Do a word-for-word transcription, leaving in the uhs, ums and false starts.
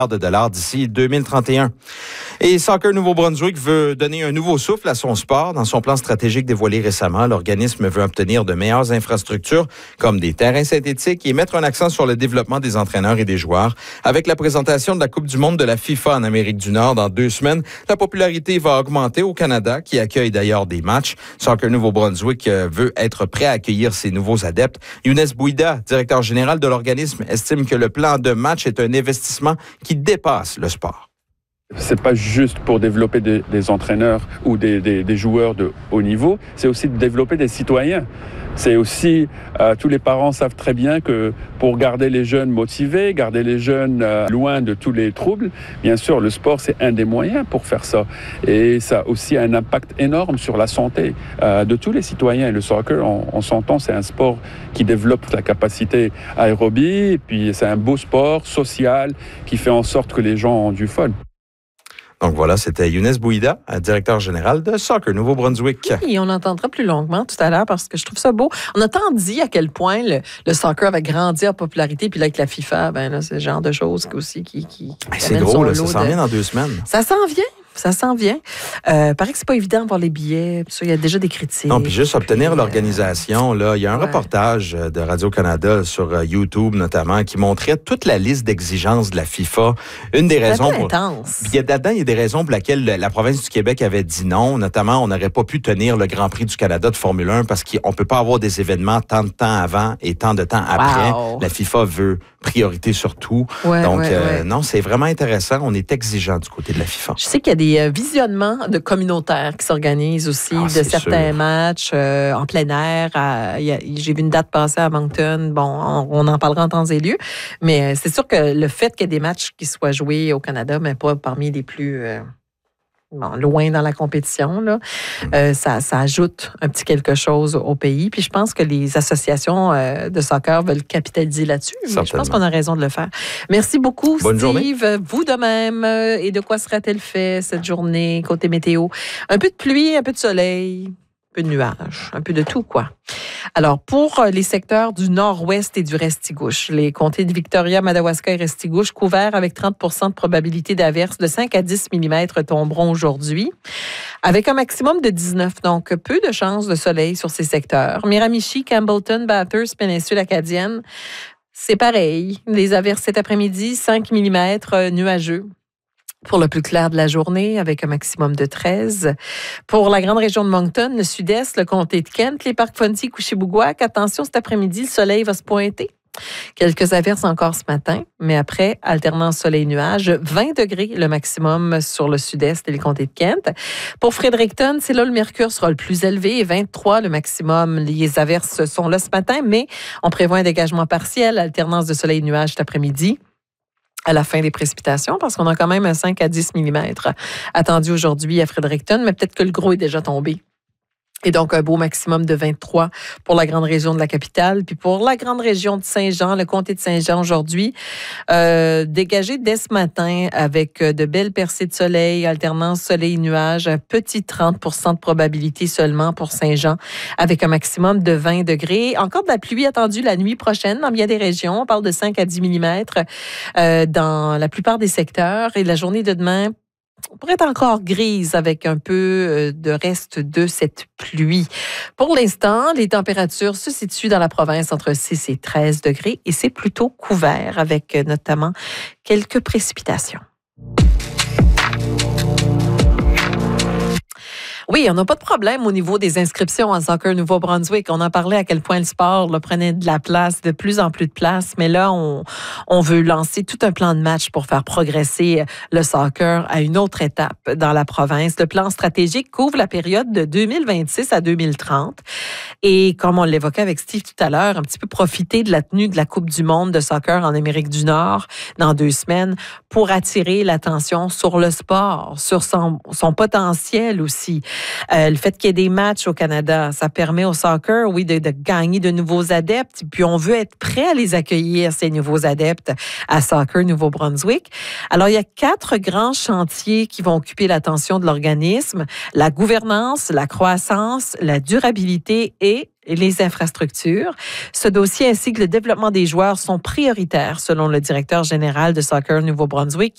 de dollars d'ici deux mille trente et un. Et Soccer Nouveau-Brunswick veut donner un nouveau souffle à son sport. Dans son plan stratégique dévoilé récemment, l'organisme veut obtenir de meilleures infrastructures comme des terrains synthétiques et mettre un accent sur le développement des entraîneurs et des joueurs. Avec la présentation de la Coupe du monde de la FIFA en Amérique du Nord dans deux semaines, la popularité va augmenter au Canada, qui accueille d'ailleurs des matchs. Soccer Nouveau-Brunswick veut être prêt à accueillir ses nouveaux adeptes. Younes Bouida, directeur général de l'organisme, estime que le plan de match est un investissement qui dépasse le sport. C'est pas juste pour développer des, des entraîneurs ou des, des, des joueurs de haut niveau, c'est aussi de développer des citoyens. C'est aussi, euh, tous les parents savent très bien que pour garder les jeunes motivés, garder les jeunes euh, loin de tous les troubles, bien sûr, le sport, c'est un des moyens pour faire ça. Et ça a aussi un impact énorme sur la santé euh, de tous les citoyens. Et le soccer, on, on s'entend, c'est un sport qui développe la capacité aérobie, et puis c'est un beau sport social qui fait en sorte que les gens ont du fun. Donc voilà, c'était Younes Bouida, directeur général de Soccer Nouveau-Brunswick. Et on entendra plus longuement tout à l'heure parce que je trouve ça beau. On a tant dit à quel point le, le soccer avait grandi en popularité, puis là avec la FIFA, ben là, c'est le genre de choses aussi qui... qui, qui c'est gros, là, ça s'en vient dans deux semaines. Ça s'en vient. Ça s'en vient. Euh, paraît que c'est pas évident d'avoir les billets. Il y a déjà des critiques. Non, puis juste obtenir puis, l'organisation. Là, il y a un ouais. reportage de Radio-Canada sur YouTube, notamment, qui montrait toute la liste d'exigences de la FIFA. Une des raisons... C'est pour... intense. Puis là-dedans, il y a des raisons pour lesquelles la province du Québec avait dit non. Notamment, on n'aurait pas pu tenir le Grand Prix du Canada de Formule un parce qu'on ne peut pas avoir des événements tant de temps avant et tant de temps après. Wow. La FIFA veut priorité sur tout. Ouais, Donc, ouais, euh, ouais. non, c'est vraiment intéressant. On est exigeant du côté de la FIFA. Je sais qu'il y a des visionnements de communautaires qui s'organisent aussi ah, de certains sûr. matchs euh, en plein air. À, a, j'ai vu une date passer à Moncton. Bon, on, on en parlera en temps et lieu. Mais c'est sûr que le fait qu'il y ait des matchs qui soient joués au Canada, mais pas parmi les plus... Euh, Bon, loin dans la compétition, là, euh, ça, ça ajoute un petit quelque chose au pays. Puis je pense que les associations euh, de soccer veulent capitaliser là-dessus. Mais je pense qu'on a raison de le faire. Merci beaucoup, Bonne Steve. Journée. Vous de même. Et de quoi sera-t-elle fait cette journée côté météo? Un peu de pluie, un peu de soleil, un peu de nuages, un peu de tout, quoi. Alors, pour les secteurs du nord-ouest et du Restigouche, les comtés de Victoria, Madawaska et Restigouche couverts avec trente pour cent de probabilité d'averse de cinq à dix millimètres tomberont aujourd'hui, avec un maximum de dix-neuf, donc peu de chances de soleil sur ces secteurs. Miramichi, Campbellton, Bathurst, péninsule acadienne, c'est pareil. Les averses cet après-midi, cinq millimètres nuageux. Pour le plus clair de la journée, avec un maximum de treize. Pour la grande région de Moncton, le sud-est, le comté de Kent, les parcs Fonty, Couchibougouac, attention, cet après-midi, le soleil va se pointer. Quelques averses encore ce matin, mais après, alternance soleil-nuage, vingt degrés le maximum sur le sud-est et les comtés de Kent. Pour Fredericton, c'est là le mercure sera le plus élevé, vingt-trois le maximum. Les averses sont là ce matin, mais on prévoit un dégagement partiel, alternance de soleil-nuage cet après-midi. À la fin des précipitations, parce qu'on a quand même un cinq à dix millimètres attendu aujourd'hui à Fredericton, mais peut-être que le gros est déjà tombé. Et donc, un beau maximum de vingt-trois pour la grande région de la capitale. Puis pour la grande région de Saint-Jean, le comté de Saint-Jean aujourd'hui, euh, dégagé dès ce matin avec de belles percées de soleil, alternance soleil-nuage, un petit trente pour cent de probabilité seulement pour Saint-Jean, avec un maximum de vingt degrés. Encore de la pluie attendue la nuit prochaine dans bien des régions. On parle de cinq à dix millimètres euh, dans la plupart des secteurs. Et la journée de demain, on pourrait être encore grise avec un peu de reste de cette pluie. Pour l'instant, les températures se situent dans la province entre six et treize degrés et c'est plutôt couvert avec notamment quelques précipitations. Oui, on n'a pas de problème au niveau des inscriptions à Soccer Nouveau-Brunswick. On en parlait à quel point le sport là, prenait de la place, de plus en plus de place. Mais là, on, on veut lancer tout un plan de match pour faire progresser le soccer à une autre étape dans la province. Le plan stratégique couvre la période de deux mille vingt-six à deux mille trente. Et comme on l'évoquait avec Steve tout à l'heure, un petit peu profiter de la tenue de la Coupe du monde de soccer en Amérique du Nord dans deux semaines pour attirer l'attention sur le sport, sur son, son potentiel aussi. Euh, le fait qu'il y ait des matchs au Canada, ça permet au soccer, oui, de, de gagner de nouveaux adeptes. Puis on veut être prêt à les accueillir, ces nouveaux adeptes, à Soccer Nouveau-Brunswick. Alors, il y a quatre grands chantiers qui vont occuper l'attention de l'organisme. La gouvernance, la croissance, la durabilité et et les infrastructures. Ce dossier ainsi que le développement des joueurs sont prioritaires, selon le directeur général de Soccer Nouveau-Brunswick,